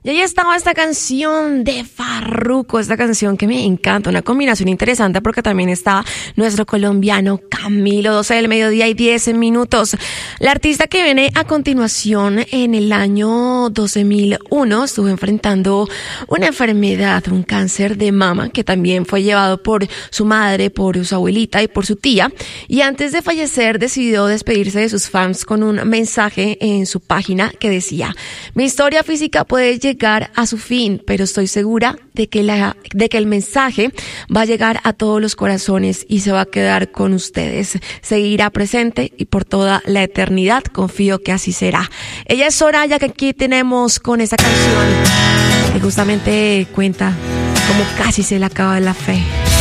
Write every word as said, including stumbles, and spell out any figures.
Y ahí estaba esta canción de Farruko, esta canción que me encanta, una combinación interesante porque también está nuestro colombiano Camilo, doce del mediodía y diez minutos. La artista que viene a continuación en el año dos mil uno estuvo enfrentando una enfermedad, un cáncer de mama que también fue llevado por su madre, por su abuelita y por su tía. Y antes de fallecer decidió despedirse de sus fans con un mensaje en su página que decía: mi historia física puede llegar a su fin, pero estoy segura de que, la, de que el mensaje va a llegar a todos los corazones y se va a quedar con ustedes. Seguirá presente y por toda la eternidad, confío que así será. Ella es Soraya, que aquí tenemos con esta canción que justamente cuenta cómo casi se le acaba la fe.